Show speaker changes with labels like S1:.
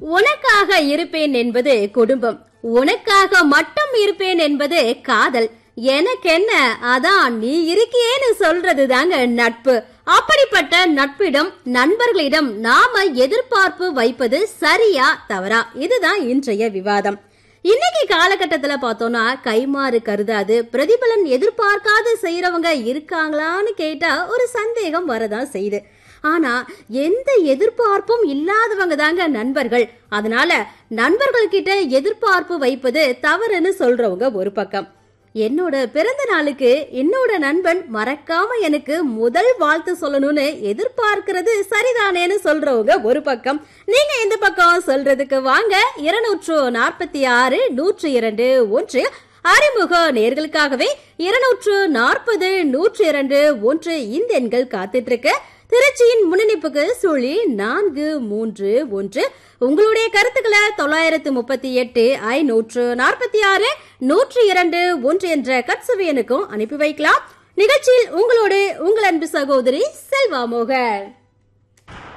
S1: உனக்காக இருப்பேன் என்பது குடும்பம், உனக்காக மட்டும் இருப்பேன் என்பது காதல். எனக்கென்ன அதான் நீ இருக்கியேன்னு சொல்றது தாங்க நட்பு. அப்படிப்பட்ட நட்பிடம், நண்பர்களிடம் நாம எதிர்பார்ப்பு வைப்பது சரியா தவறா? இதுதான் இன்றைய விவாதம். இன்னைக்கு காலகட்டத்துல பார்த்தோம்னா கைமாறு கருதாது, பிரதிபலன் எதிர்பார்க்காது செய்யறவங்க இருக்காங்களான்னு கேட்டா ஒரு சந்தேகம் வரதான் செய்யுது. ஆனா எந்த எதிர்பார்ப்பும் இல்லாதவங்க தாங்க நண்பர்கள். அதனால நண்பர்கள் கிட்ட எதிர்பார்ப்பு வைப்பது தவறுன்னு சொல்றவங்க ஒரு பக்கம். என்னோட பிறந்த நாளுக்கு என்னோட நண்பன் மறக்காம எனக்கு முதல் வாழ்த்து சொல்லணும்னு எதிர்பார்க்கிறது சரிதானேன்னு சொல்றவங்க ஒரு பக்கம். நீங்க இந்த பக்கம் சொல்றதுக்கு வாங்க. 246 102 1 அறிமுக நேர்களுக்காகவே 240 102 1 இந்த எண்கள் காத்துட்டு இருக்கு. திருச்சியின் முன்னிணைப்புக்கு 0431. உங்களுடைய கருத்துக்களை 938 546 102 1 என்ற கட்சவியனுக்கும் அனுப்பி வைக்கலாம். நிகழ்ச்சியில் உங்களோடு உங்கள் அன்பு சகோதரி செல்வா மோகன்.